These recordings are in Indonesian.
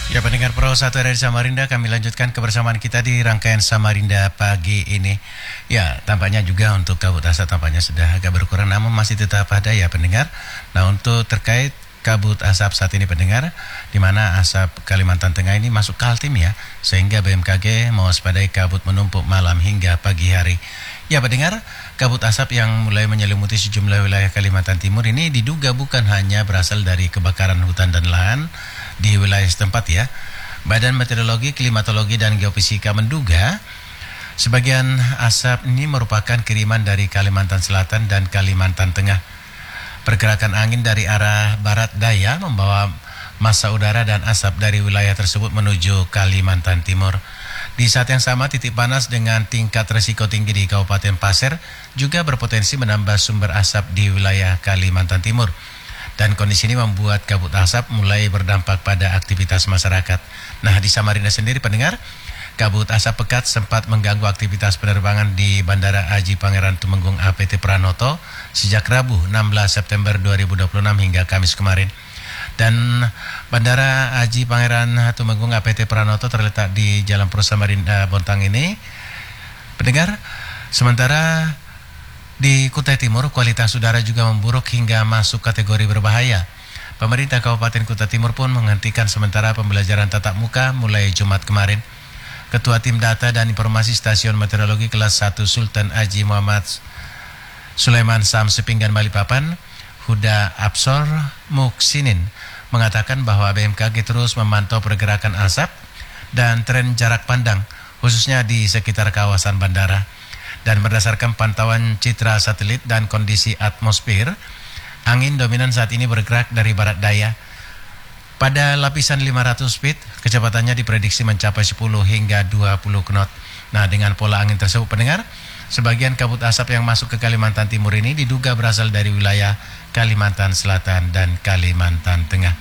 Ya, pendengar Pro 1 dari Samarinda, kami lanjutkan kebersamaan kita di rangkaian Samarinda pagi ini. Ya, tampaknya juga untuk kabut asap tampaknya sudah agak berkurang, namun masih tetap ada ya pendengar. Nah, untuk terkait kabut asap saat ini pendengar, di mana asap Kalimantan Tengah ini masuk Kaltim ya, sehingga BMKG mewaspadai kabut menumpuk malam hingga pagi hari. Ya pendengar, kabut asap yang mulai menyelimuti sejumlah wilayah Kalimantan Timur ini diduga bukan hanya berasal dari kebakaran hutan dan lahan di wilayah setempat ya. Badan Meteorologi, Klimatologi, dan Geofisika menduga sebagian asap ini merupakan kiriman dari Kalimantan Selatan dan Kalimantan Tengah. Pergerakan angin dari arah barat daya membawa massa udara dan asap dari wilayah tersebut menuju Kalimantan Timur. Di saat yang sama, titik panas dengan tingkat resiko tinggi di Kabupaten Pasir juga berpotensi menambah sumber asap di wilayah Kalimantan Timur. Dan kondisi ini membuat kabut asap mulai berdampak pada aktivitas masyarakat. Nah, di Samarinda sendiri pendengar, kabut asap pekat sempat mengganggu aktivitas penerbangan di Bandara Haji Pangeran Tumenggung APT Pranoto sejak Rabu 16 September 2026 hingga Kamis kemarin. Dan Bandara Haji Pangeran Tumenggung APT Pranoto terletak di Jalan Pro Samarinda Bontang ini. Pendengar, sementara di Kutai Timur, kualitas udara juga memburuk hingga masuk kategori berbahaya. Pemerintah Kabupaten Kutai Timur pun menghentikan sementara pembelajaran tatap muka mulai Jumat kemarin. Ketua Tim Data dan Informasi Stasiun Meteorologi Kelas 1 Sultan Haji Muhammad Sulaiman Samsu Pinggan Balikpapan, Huda Absor Muksinin, mengatakan bahwa BMKG terus memantau pergerakan asap dan tren jarak pandang, khususnya di sekitar kawasan bandara. Dan berdasarkan pantauan citra satelit dan kondisi atmosfer, angin dominan saat ini bergerak dari barat daya. Pada lapisan 500 feet, kecepatannya diprediksi mencapai 10 hingga 20 knot. Nah, dengan pola angin tersebut pendengar, sebagian kabut asap yang masuk ke Kalimantan Timur ini diduga berasal dari wilayah Kalimantan Selatan dan Kalimantan Tengah.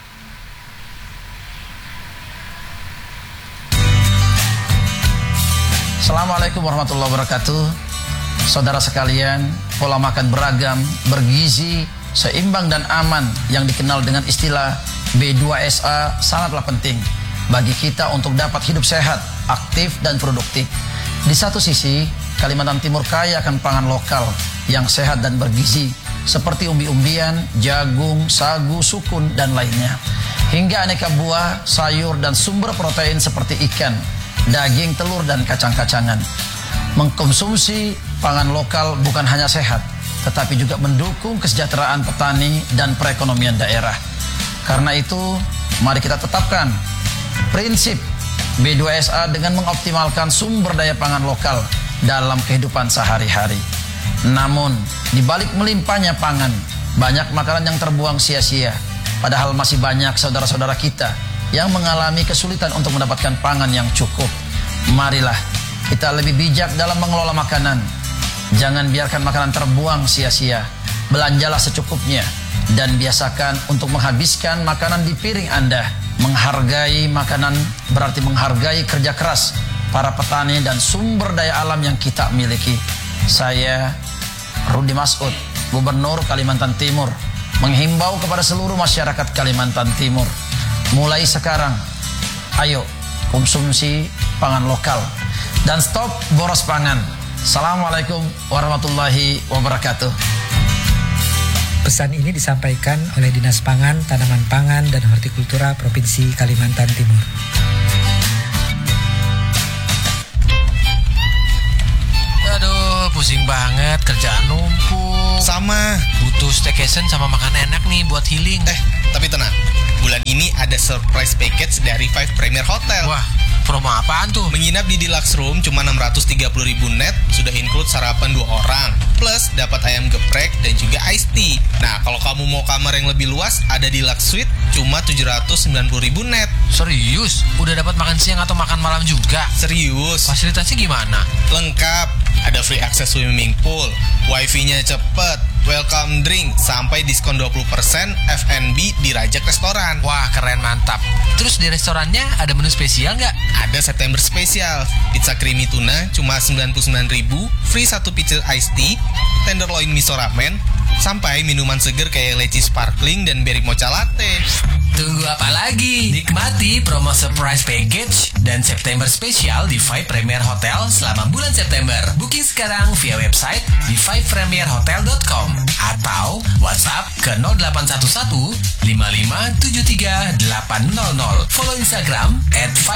Assalamualaikum warahmatullahi wabarakatuh. Saudara sekalian, pola makan beragam, bergizi, seimbang dan aman yang dikenal dengan istilah B2SA sangatlah penting bagi kita untuk dapat hidup sehat, aktif, dan produktif. Di satu sisi, Kalimantan Timur kaya akan pangan lokal yang sehat dan bergizi seperti umbi-umbian, jagung, sagu, sukun, dan lainnya. Hingga aneka buah, sayur, dan sumber protein seperti ikan, daging, telur, dan kacang-kacangan. Mengkonsumsi pangan lokal bukan hanya sehat, tetapi juga mendukung kesejahteraan petani dan perekonomian daerah. Karena itu, mari kita tetapkan prinsip B2SA dengan mengoptimalkan sumber daya pangan lokal dalam kehidupan sehari-hari. Namun, di balik melimpahnya pangan, banyak makanan yang terbuang sia-sia. Padahal masih banyak saudara-saudara kita yang mengalami kesulitan untuk mendapatkan pangan yang cukup. Marilah kita lebih bijak dalam mengelola makanan. Jangan biarkan makanan terbuang sia-sia. Belanjalah secukupnya dan biasakan untuk menghabiskan makanan di piring Anda. Menghargai makanan berarti menghargai kerja keras para petani dan sumber daya alam yang kita miliki. Saya Rudi Masud, Gubernur Kalimantan Timur, menghimbau kepada seluruh masyarakat Kalimantan Timur, mulai sekarang, ayo konsumsi pangan lokal dan stop boros pangan. Assalamualaikum warahmatullahi wabarakatuh. Pesan ini disampaikan oleh Dinas Pangan, Tanaman Pangan, dan Hortikultura Provinsi Kalimantan Timur. Aduh, pusing banget, kerjaan numpuk. Sama. Butuh staycation sama makan enak nih buat healing. Tapi tenang, bulan ini ada surprise package dari Five Premier Hotel. Wah, promo apaan tuh? Menginap di Deluxe Room cuma 630.000 net, sudah include sarapan 2 orang, plus dapat ayam geprek dan juga iced tea. Nah, kalau kamu mau kamar yang lebih luas, ada Deluxe Suite cuma 790.000 net. Serius? Udah dapat makan siang atau makan malam juga? Serius. Fasilitasnya gimana? Lengkap, ada free access swimming pool, wifi-nya cepet, welcome drink, sampai diskon 20% F&B di Rajak Restoran. Wah, keren Keren, mantap. Terus di restorannya ada menu spesial nggak? Ada September spesial. Pizza creamy tuna cuma 99.000, free 1 pitcher iced tea, tenderloin miso ramen, sampai minuman seger kayak leci sparkling dan berry mocha latte. Tunggu apa lagi? Nikmati promo surprise package dan September spesial di Five Premier Hotel selama bulan September. Booking sekarang via website di fivepremierhotel.com atau WhatsApp ke 0811 5573 800. Follow Instagram